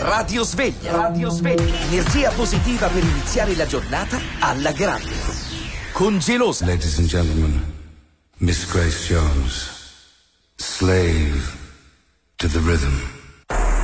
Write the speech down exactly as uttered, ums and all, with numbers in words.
Radio Sveglia. Radio Sveglia. Energia positiva per iniziare la giornata alla grande. Con Gelosa. Ladies and gentlemen, Miss Grace Jones, slave to the rhythm.